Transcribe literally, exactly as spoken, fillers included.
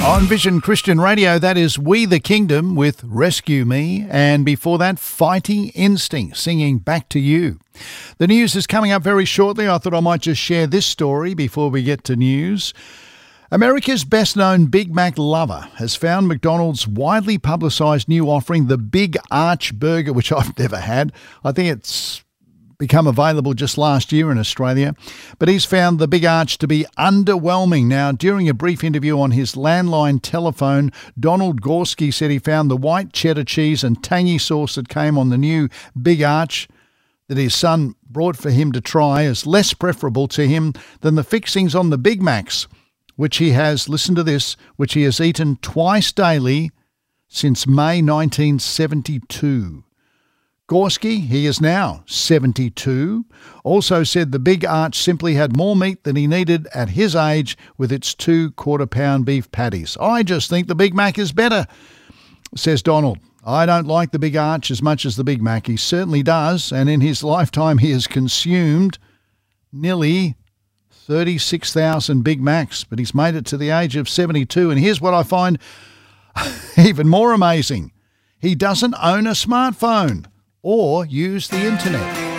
On Vision Christian Radio, that is We the Kingdom with Rescue Me, and before that, Fighting Instinct singing Back to You. The news is coming up very shortly. I thought I might just share this story before we get to news. America's best-known Big Mac lover has found McDonald's widely publicised new offering, the Big Arch Burger, which I've never had. I think it's become available just last year in Australia. But he's found the Big Arch to be underwhelming. Now, during a brief interview on his landline telephone, Donald Gorski said he found the white cheddar cheese and tangy sauce that came on the new Big Arch that his son brought for him to try as less preferable to him than the fixings on the Big Macs, which he has, listen to this, which he has eaten twice daily since May nineteen seventy-two. Gorski, he is now seventy-two, also said the Big Arch simply had more meat than he needed at his age with its two quarter-pound beef patties. I just think the Big Mac is better, says Donald. I don't like the Big Arch as much as the Big Mac. He certainly does, and in his lifetime he has consumed nearly thirty-six thousand Big Macs, but he's made it to the age of seventy-two. And here's what I find even more amazing. He doesn't own a smartphone or use the internet.